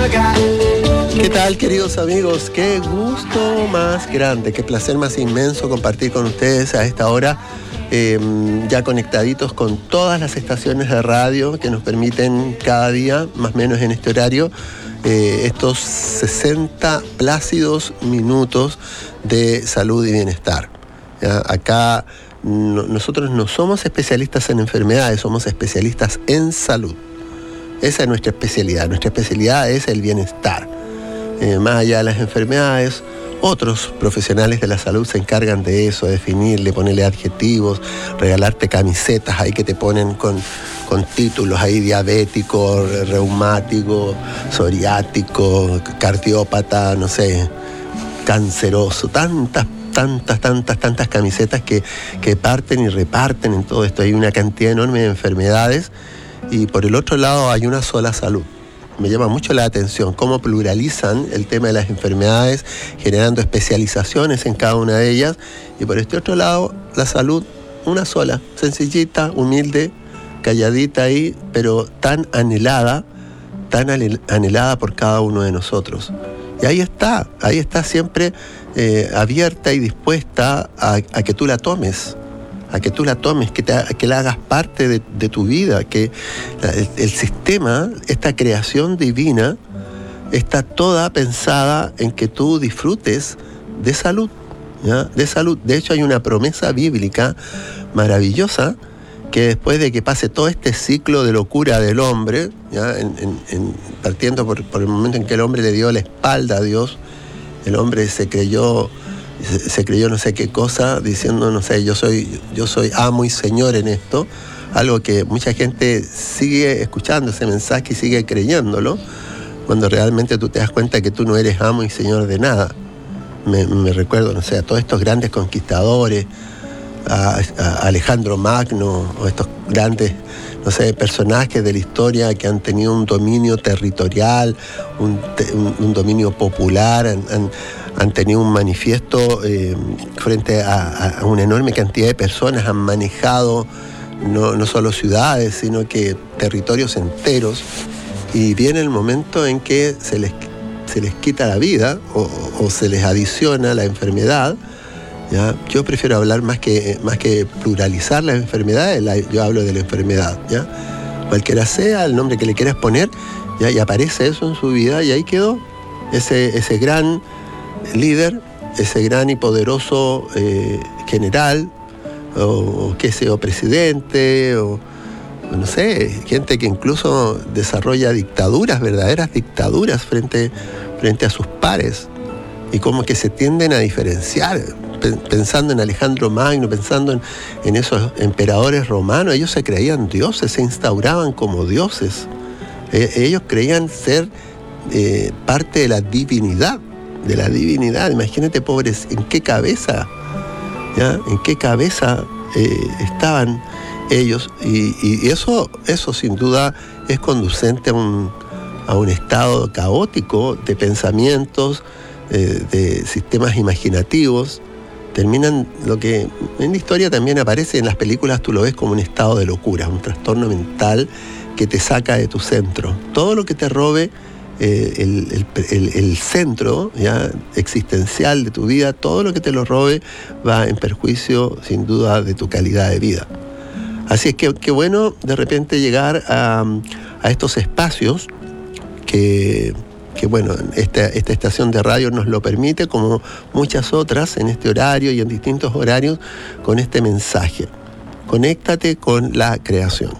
¿Qué tal, queridos amigos? Qué gusto más grande, qué placer más inmenso compartir con ustedes a esta hora, ya conectaditos con todas las estaciones de radio que nos permiten cada día, más o menos en este horario, estos 60 plácidos minutos de salud y bienestar. ¿Ya? Acá nosotros no somos especialistas en enfermedades, somos especialistas en salud. Esa es nuestra especialidad es el bienestar. Más allá de las enfermedades, otros profesionales de la salud se encargan de eso, de definirle, ponerle adjetivos, regalarte camisetas ahí que te ponen con títulos ahí: diabético, reumático, psoriático, cardiópata, no sé, canceroso, tantas camisetas que parten y reparten en todo esto. Hay una cantidad enorme de enfermedades y por el otro lado hay una sola salud. Me llama mucho la atención cómo pluralizan el tema de las enfermedades, generando especializaciones en cada una de ellas. Y por este otro lado, la salud, una sola, sencillita, humilde, calladita ahí, pero tan anhelada por cada uno de nosotros. Y ahí está siempre abierta y dispuesta a que tú la tomes. Que la hagas parte de tu vida, que el sistema, esta creación divina, está toda pensada en que tú disfrutes de salud, ¿ya? De salud. De hecho, hay una promesa bíblica maravillosa que después de que pase todo este ciclo de locura del hombre, ¿ya? Partiendo por el momento en que el hombre le dio la espalda a Dios, el hombre se creyó no sé qué cosa, diciendo, no sé, yo soy amo y señor en esto, algo que mucha gente sigue escuchando ese mensaje y sigue creyéndolo, cuando realmente tú te das cuenta que tú no eres amo y señor de nada. Me recuerdo, no sé, a todos estos grandes conquistadores, a Alejandro Magno, o estos grandes, no sé, personajes de la historia que han tenido un dominio territorial, un dominio popular, han tenido un manifiesto frente a una enorme cantidad de personas, han manejado no solo ciudades, sino que territorios enteros, y viene el momento en que se les quita la vida o se les adiciona la enfermedad. ¿Ya? Yo prefiero hablar más que pluralizar las enfermedades, yo hablo de la enfermedad, ¿ya? Cualquiera sea el nombre que le quieras poner, ¿ya? Y aparece eso en su vida y ahí quedó ese gran líder, ese gran y poderoso general, o qué sé, o presidente, o no sé, gente que incluso desarrolla dictaduras, verdaderas dictaduras frente a sus pares, y como que se tienden a diferenciar. Pensando en Alejandro Magno, pensando en esos emperadores romanos, ellos se creían dioses, se instauraban como dioses. Ellos creían ser parte de la divinidad. Imagínate, pobres, ¿en qué cabeza? ¿Ya? ¿En qué cabeza estaban ellos? Y eso sin duda es conducente a un estado caótico de pensamientos, de sistemas imaginativos. Terminan lo que en la historia también aparece en las películas, tú lo ves como un estado de locura, un trastorno mental que te saca de tu centro. Todo lo que te robe el centro, ¿ya? Existencial de tu vida, todo lo que te lo robe va en perjuicio sin duda de tu calidad de vida. Así es que qué bueno de repente llegar a estos espacios que bueno, esta estación de radio nos lo permite, como muchas otras en este horario y en distintos horarios, con este mensaje. Conéctate con la creación,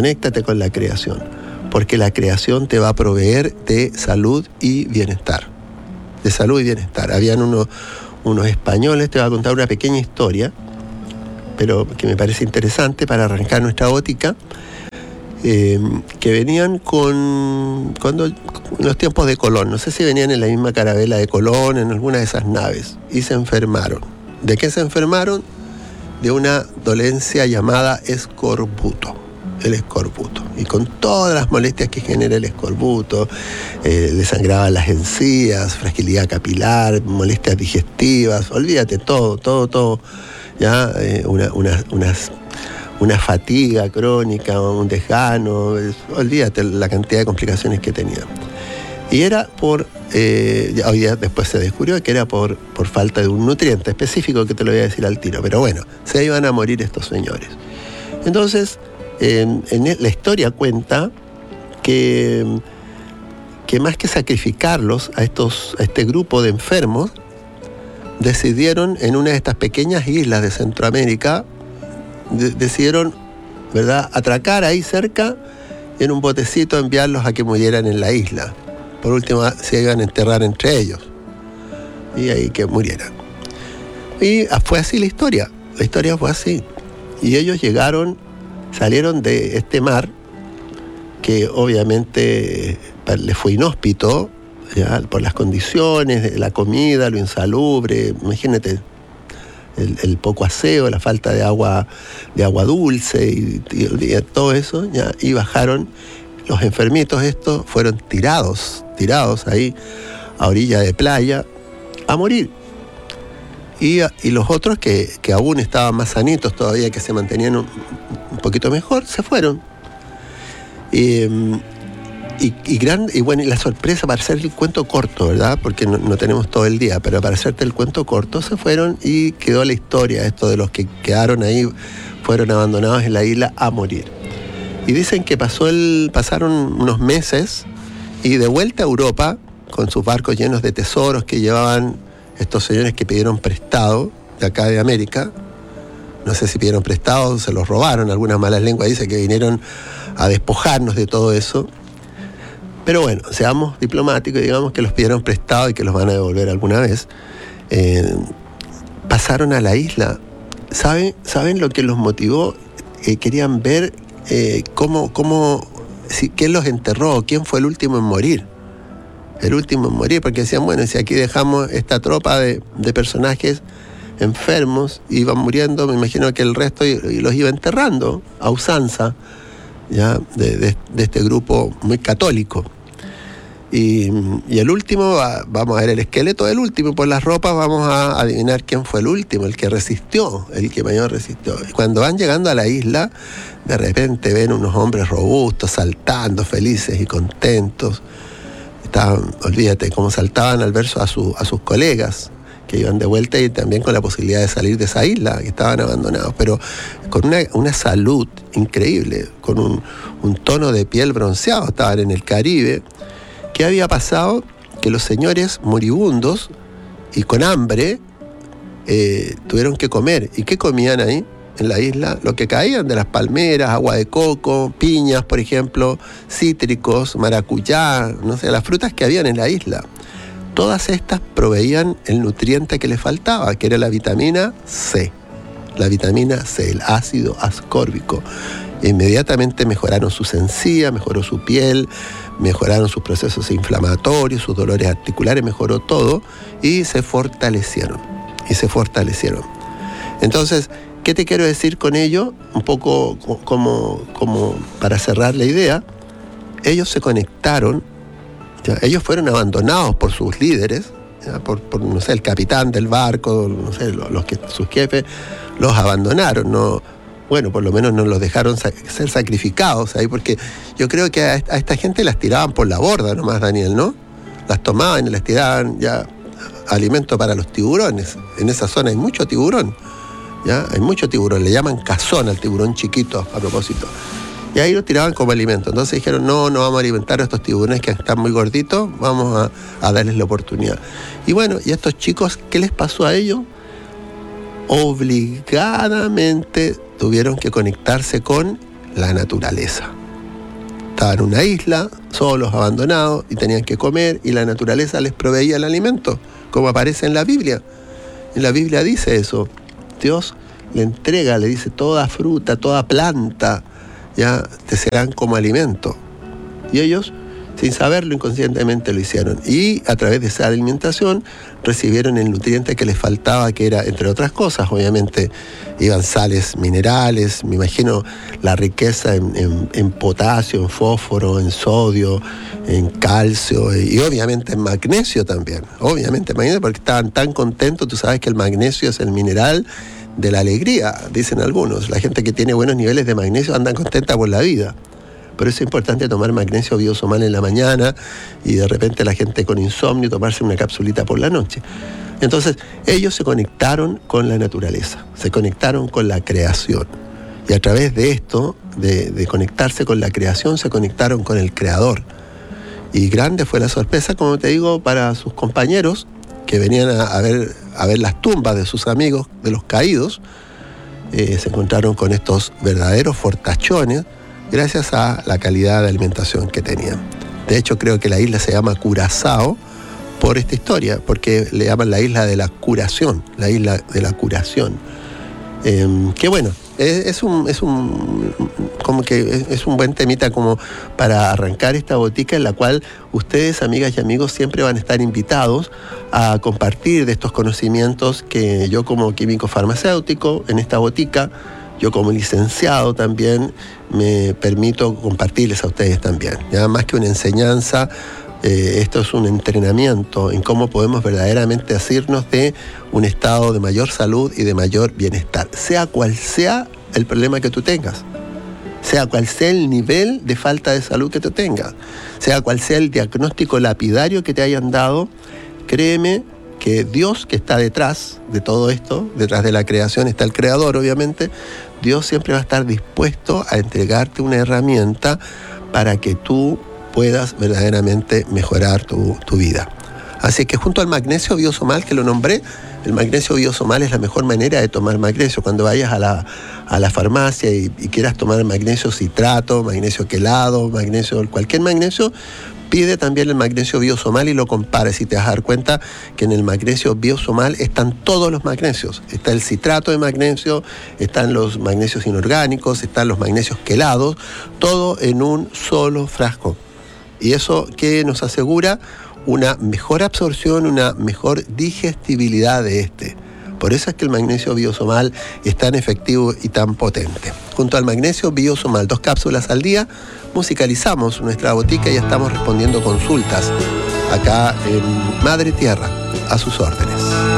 porque la creación te va a proveer de salud y bienestar. Habían unos españoles, te voy a contar una pequeña historia, pero que me parece interesante para arrancar nuestra ótica, que venían cuando en los tiempos de Colón, no sé si venían en la misma carabela de Colón, en alguna de esas naves, y se enfermaron. ¿De qué se enfermaron? De una dolencia llamada escorbuto, el escorbuto. Y con todas las molestias que genera el escorbuto, le sangraban las encías, fragilidad capilar, molestias digestivas, olvídate, todo, ya, una fatiga crónica, un desgano, olvídate la cantidad de complicaciones que tenía. Y era hoy día después se descubrió que era por falta de un nutriente específico que te lo voy a decir al tiro. Pero bueno, se iban a morir estos señores. Entonces, la historia cuenta que más que sacrificarlos a este grupo de enfermos, decidieron en una de estas pequeñas islas de Centroamérica, decidieron, ¿verdad?, atracar ahí cerca y en un botecito enviarlos a que murieran en la isla. Por último, se iban a enterrar entre ellos y ahí que murieran. Y fue así la historia fue así. Y ellos salieron de este mar que obviamente les fue inhóspito, ¿ya?, por las condiciones de la comida, lo insalubre, imagínate el poco aseo, la falta de agua dulce y todo eso, ¿ya? Y bajaron. Los enfermitos estos fueron tirados ahí a orilla de playa a morir. Y los otros que aún estaban más sanitos todavía, que se mantenían un poquito mejor, se fueron. Y bueno, y la sorpresa, para hacer el cuento corto, ¿verdad?, porque no tenemos todo el día, pero para hacerte el cuento corto, se fueron y quedó la historia, esto de los que quedaron ahí, fueron abandonados en la isla a morir. Y dicen que pasaron unos meses y de vuelta a Europa, con sus barcos llenos de tesoros que llevaban estos señores que pidieron prestado de acá de América. No sé si pidieron prestado, se los robaron, algunas malas lenguas dicen que vinieron a despojarnos de todo eso. Pero bueno, seamos diplomáticos y digamos que los pidieron prestado y que los van a devolver alguna vez. Pasaron a la isla. ¿Saben lo que los motivó? Querían ver quién los enterró, quién fue el último en morir. Porque decían, bueno, si aquí dejamos esta tropa de personajes enfermos, iban muriendo, me imagino que el resto los iba enterrando a usanza, ¿ya?, de este grupo muy católico. Y el último, vamos a ver el esqueleto del último, por las ropas vamos a adivinar quién fue el último, el que resistió, el que mayor resistió. Y cuando van llegando a la isla, de repente ven unos hombres robustos saltando, felices y contentos. Olvídate, cómo saltaban al verso a sus colegas que iban de vuelta, y también con la posibilidad de salir de esa isla, que estaban abandonados, pero con una salud increíble, con un tono de piel bronceado. Estaban en el Caribe. ¿Qué había pasado? Que los señores moribundos y con hambre tuvieron que comer. ¿Y qué comían ahí en la isla? Lo que caían de las palmeras, agua de coco, piñas, por ejemplo, cítricos, maracuyá, no sé, las frutas que habían en la isla. Todas estas proveían el nutriente que les faltaba, que era la vitamina C. La vitamina C, el ácido ascórbico. Inmediatamente mejoraron sus encías, mejoró su piel, mejoraron sus procesos inflamatorios, sus dolores articulares, mejoró todo y se fortalecieron. Entonces, ¿qué te quiero decir con ello? Un poco como para cerrar la idea, ellos se conectaron, ¿ya? Ellos fueron abandonados por sus líderes, ¿ya? Por no sé, el capitán del barco, no sé, sus jefes los abandonaron, no. Bueno, por lo menos no los dejaron ser sacrificados ahí, porque yo creo que a esta gente las tiraban por la borda nomás, Daniel, ¿no? Las tomaban y las tiraban ya alimento para los tiburones. En esa zona hay mucho tiburón, ¿ya? Hay mucho tiburón, le llaman cazón al tiburón chiquito, a propósito. Y ahí lo tiraban como alimento. Entonces dijeron, no vamos a alimentar a estos tiburones que están muy gorditos, vamos a darles la oportunidad. Y bueno, ¿y a estos chicos qué les pasó a ellos? Obligadamente tuvieron que conectarse con la naturaleza. Estaban en una isla, solos, abandonados, y tenían que comer, y la naturaleza les proveía el alimento, como aparece en la Biblia. En la Biblia dice eso. Dios le dice, toda fruta, toda planta, ya te serán como alimento. Y ellos, sin saberlo, inconscientemente lo hicieron. Y a través de esa alimentación recibieron el nutriente que les faltaba, que era, entre otras cosas, obviamente, iban sales minerales, me imagino la riqueza en potasio, en fósforo, en sodio, en calcio y obviamente en magnesio también. Obviamente, magnesio, porque estaban tan contentos. Tú sabes que el magnesio es el mineral de la alegría, dicen algunos. La gente que tiene buenos niveles de magnesio anda contenta por la vida, Por eso es importante tomar magnesio biosomal en la mañana y de repente la gente con insomnio tomarse una capsulita por la noche. Entonces, ellos se conectaron con la naturaleza, se conectaron con la creación. Y a través de esto, de conectarse con la creación, se conectaron con el Creador. Y grande fue la sorpresa, como te digo, para sus compañeros que venían a ver las tumbas de sus amigos, de los caídos. Se encontraron con estos verdaderos fortachones gracias a la calidad de alimentación que tenían. De hecho, creo que la isla se llama Curazao por esta historia, porque le llaman la isla de la curación, la isla de la curación. Que bueno, es un buen temita como para arrancar esta botica en la cual ustedes, amigas y amigos, siempre van a estar invitados a compartir de estos conocimientos que yo como químico farmacéutico en esta botica, yo como licenciado también me permito compartirles a ustedes también. Ya más que una enseñanza, esto es un entrenamiento en cómo podemos verdaderamente hacernos de un estado de mayor salud y de mayor bienestar, sea cual sea el problema que tú tengas, sea cual sea el nivel de falta de salud que tú tengas, sea cual sea el diagnóstico lapidario que te hayan dado. Créeme que Dios, que está detrás de todo esto, detrás de la creación está el Creador obviamente, Dios siempre va a estar dispuesto a entregarte una herramienta para que tú puedas verdaderamente mejorar tu vida. Así que junto al magnesio biosomal que lo nombré, el magnesio biosomal es la mejor manera de tomar magnesio. Cuando vayas a la farmacia y quieras tomar magnesio citrato, magnesio quelado, cualquier magnesio, pide también el magnesio biosomal y lo compares y te vas a dar cuenta que en el magnesio biosomal están todos los magnesios. Está el citrato de magnesio, están los magnesios inorgánicos, están los magnesios quelados, todo en un solo frasco. Y eso que nos asegura una mejor absorción, una mejor digestibilidad de este. Por eso es que el magnesio biosomal es tan efectivo y tan potente. Junto al magnesio biosomal, 2 cápsulas al día, musicalizamos nuestra botica y estamos respondiendo consultas acá en Madre Tierra, a sus órdenes.